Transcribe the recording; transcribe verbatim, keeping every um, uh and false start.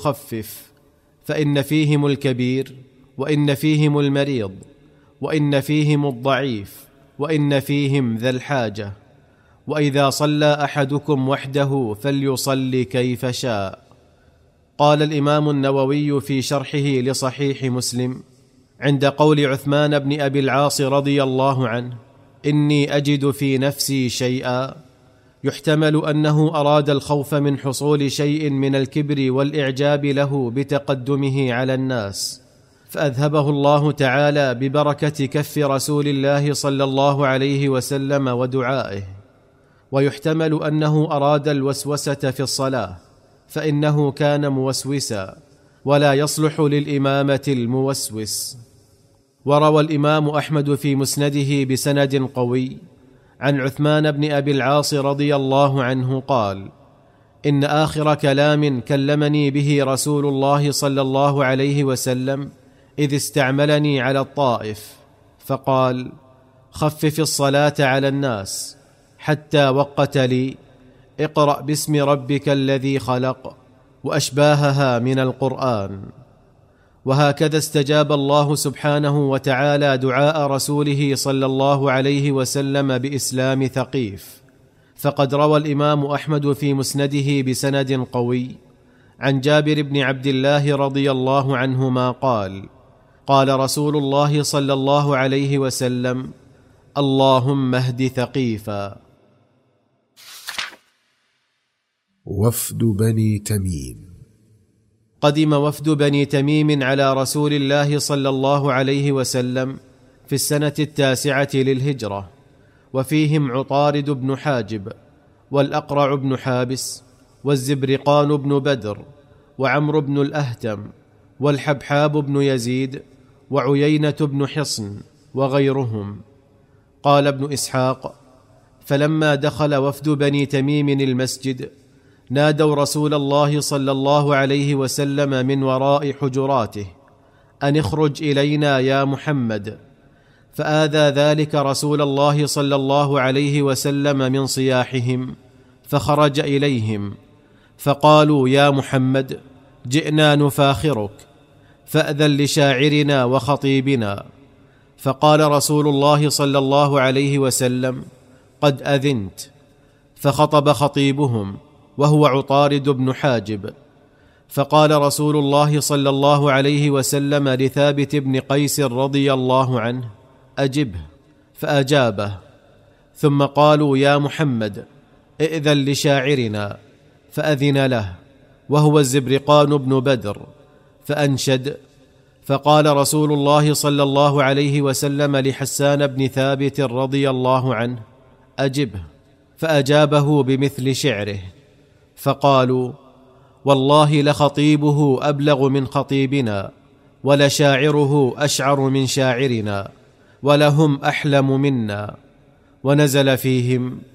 يخفف، فإن فيهم الكبير، وإن فيهم المريض، وإن فيهم الضعيف، وإن فيهم ذا الحاجة. وإذا صلى أحدكم وحده فليصل كيف شاء. قال الإمام النووي في شرحه لصحيح مسلم عند قول عثمان بن أبي العاص رضي الله عنه: إني أجد في نفسي شيئا، يحتمل أنه أراد الخوف من حصول شيء من الكبر والإعجاب له بتقدمه على الناس، فأذهبه الله تعالى ببركة كف رسول الله صلى الله عليه وسلم ودعائه. ويحتمل أنه أراد الوسوسة في الصلاة، فإنه كان موسوسا، ولا يصلح للإمامة الموسوس. وروى الإمام أحمد في مسنده بسند قوي عن عثمان بن أبي العاص رضي الله عنه قال: إن آخر كلام كلمني به رسول الله صلى الله عليه وسلم إذ استعملني على الطائف، فقال: خفف الصلاة على الناس، حتى وقت لي: اقرأ باسم ربك الذي خلق، وأشباهها من القرآن. وهكذا استجاب الله سبحانه وتعالى دعاء رسوله صلى الله عليه وسلم بإسلام ثقيف. فقد روى الإمام أحمد في مسنده بسند قوي عن جابر بن عبد الله رضي الله عنهما قال: قال رسول الله صلى الله عليه وسلم: اللهم اهد ثقيفا. وفد بني تميم. قدم وفد بني تميم على رسول الله صلى الله عليه وسلم في السنة التاسعة للهجرة، وفيهم عطارد بن حاجب، والأقرع بن حابس، والزبرقان بن بدر، وعمرو بن الأهتم، والحبحاب بن يزيد، وعيينة بن حصن، وغيرهم. قال ابن إسحاق: فلما دخل وفد بني تميم المسجد نادوا رسول الله صلى الله عليه وسلم من وراء حجراته أن اخرج إلينا يا محمد، فآذى ذلك رسول الله صلى الله عليه وسلم من صياحهم، فخرج إليهم فقالوا: يا محمد، جئنا نفاخرك، فأذن لشاعرنا وخطيبنا. فقال رسول الله صلى الله عليه وسلم: قد أذنت. فخطب خطيبهم وهو عطارد بن حاجب، فقال رسول الله صلى الله عليه وسلم لثابت بن قيس رضي الله عنه: أجبه. فأجابه. ثم قالوا: يا محمد، ائذن لشاعرنا، فأذن له وهو الزبرقان بن بدر، فأنشد. فقال رسول الله صلى الله عليه وسلم لحسان بن ثابت رضي الله عنه: أجبه. فأجابه بمثل شعره. فقالوا: والله لخطيبه أبلغ من خطيبنا، ولشاعره أشعر من شاعرنا، ولهم أحلم منا. ونزل فيهم: